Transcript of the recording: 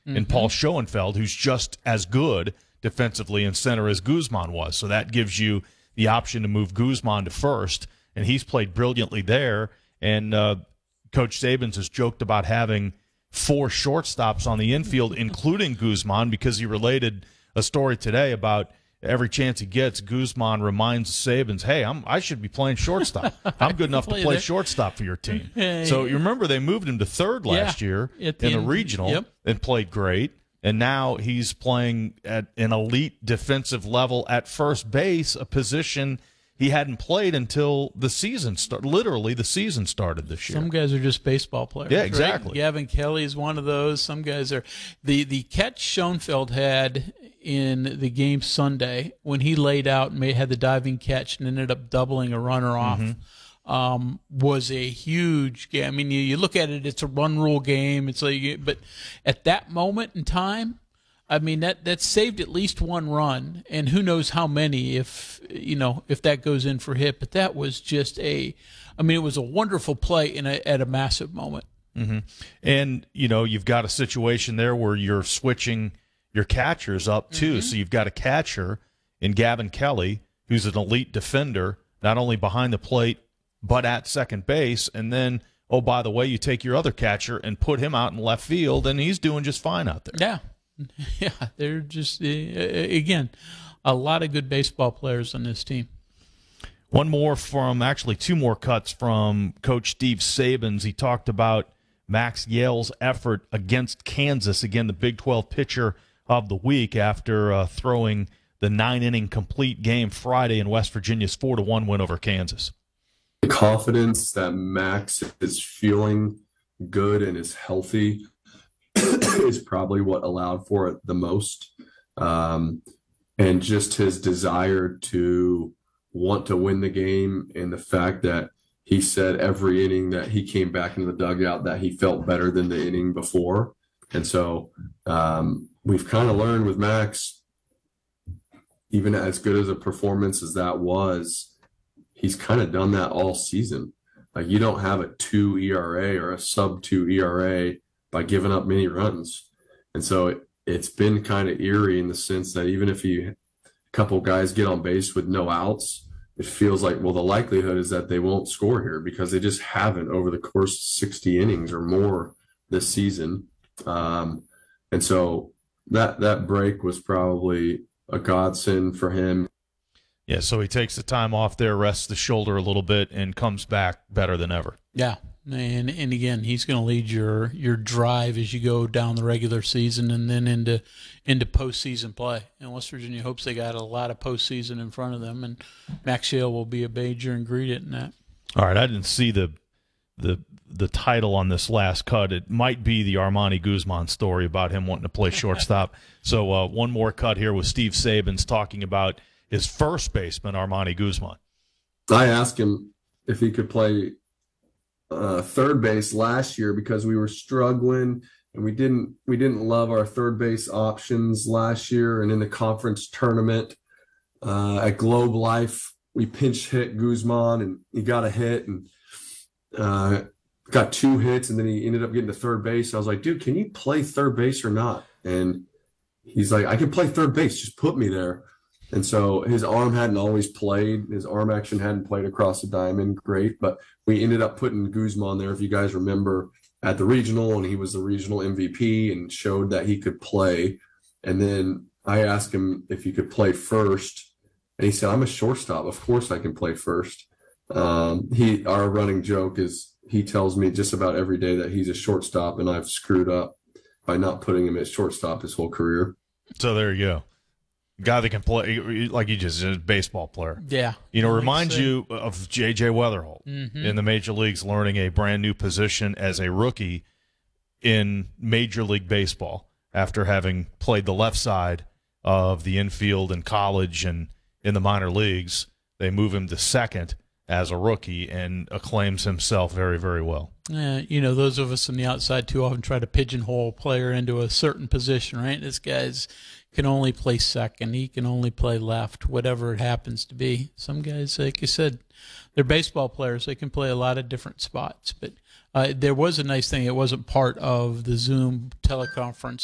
in Paul Schoenfeld, who's just as good defensively in center as Guzman was. So that gives you the option to move Guzman to first, and he's played brilliantly there. And Coach Sabins has joked about having 4 shortstops on the infield, including Guzman, because he related a story today about every chance he gets, Guzman reminds Sabins, hey, I should be playing shortstop. I'm good enough to play shortstop for your team. So you remember they moved him to third last year in the regional and played great. And now he's playing at an elite defensive level at first base, a position he hadn't played until the season started. Literally, the season started this year. Some guys are just baseball players. Yeah, exactly. Right? Gavin Kelly is one of those. Some guys are. The catch Schoenfeld had in the game Sunday when he laid out and had the diving catch and ended up doubling a runner off was a huge game. I mean, you look at it, it's a run rule game. It's like, but at that moment in time, I mean, that saved at least one run, and who knows how many if that goes in for hit. But that was just it was a wonderful play at a massive moment. Mm-hmm. And, you've got a situation there where you're switching your catchers up, too. So you've got a catcher in Gavin Kelly, who's an elite defender, not only behind the plate, but at second base. And then, oh, by the way, you take your other catcher and put him out in left field, and he's doing just fine out there. Yeah. Yeah, they're just, again, a lot of good baseball players on this team. Two more cuts from Coach Steve Sabins. He talked about Max Yale's effort against Kansas, again, the Big 12 pitcher of the week after throwing the 9-inning complete game Friday in West Virginia's 4-1 win over Kansas. The confidence that Max is feeling good and is healthy is probably what allowed for it the most. And just his desire to want to win the game, and the fact that he said every inning that he came back into the dugout that he felt better than the inning before. And so we've kind of learned with Max, even as good as a performance as that was, he's kind of done that all season. Like, you don't have a 2 ERA or a sub-2 ERA by giving up many runs. And so it's been kind of eerie in the sense that even if a couple guys get on base with no outs, it feels like, well, the likelihood is that they won't score here because they just haven't over the course of 60 innings or more this season. And so that break was probably a godsend for him. Yeah, so he takes the time off there, rests the shoulder a little bit, and comes back better than ever. Yeah, and again, he's going to lead your drive as you go down the regular season and then into postseason play. And West Virginia hopes they got a lot of postseason in front of them, and Max Yale will be a major ingredient in that. All right, I didn't see the title on this last cut. It might be the Armani Guzman story about him wanting to play shortstop. So one more cut here with Steve Sabins talking about his first baseman, Armani Guzman. I asked him if he could play third base last year because we were struggling and we didn't love our third base options last year. And in the conference tournament at Globe Life, we pinch hit Guzman and he got a hit and got 2 hits, and then he ended up getting to third base. I was like, dude, can you play third base or not? And he's like, I can play third base. Just put me there. And so his arm hadn't always played. His arm action hadn't played across the diamond great, but we ended up putting Guzman there, if you guys remember, at the regional, and he was the regional MVP and showed that he could play. And then I asked him if he could play first, and he said, I'm a shortstop. Of course I can play first. Our running joke is he tells me just about every day that he's a shortstop, and I've screwed up by not putting him at shortstop his whole career. So there you go. Guy that can play, like you just said, a baseball player. Yeah. Reminds you of J.J. Weatherholt in the major leagues, learning a brand new position as a rookie in Major League Baseball after having played the left side of the infield in college and in the minor leagues. They move him to second as a rookie and acclaims himself very, very well. Those of us on the outside too often try to pigeonhole a player into a certain position, right? This guy's can only play second. He can only play left, whatever it happens to be. Some guys, like you said, they're baseball players. They can play a lot of different spots. But there was a nice thing. It wasn't part of the Zoom teleconference